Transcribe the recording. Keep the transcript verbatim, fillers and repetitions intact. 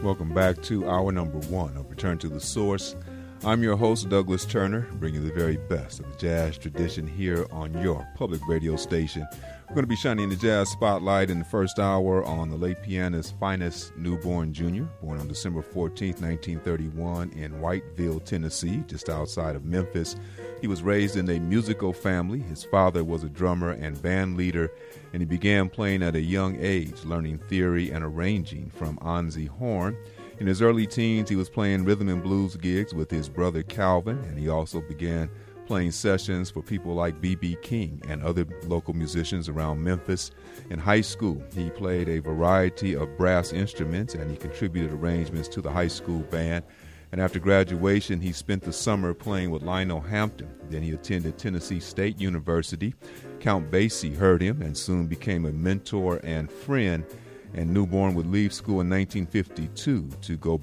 Welcome back to hour number one of Return to the Source. I'm your host, Douglas Turner, bringing you the very best of the jazz tradition here on your public radio station. We're going to be shining the jazz spotlight in the first hour on the late pianist's finest newborn Junior, born on December fourteenth, nineteen thirty-one in Whiteville, Tennessee, just outside of Memphis. He was raised in a musical family. His father was a drummer and band leader, and he began playing at a young age, learning theory and arranging from Anzi Horn. In his early teens, he was playing rhythm and blues gigs with his brother Calvin, and he also began playing sessions for people like B B King and other local musicians around Memphis. In high school, he played a variety of brass instruments, and he contributed arrangements to the high school band. And after graduation, he spent the summer playing with Lionel Hampton. Then he attended Tennessee State University. Count Basie heard him and soon became a mentor and friend. And Newborn would leave school in nineteen fifty-two to go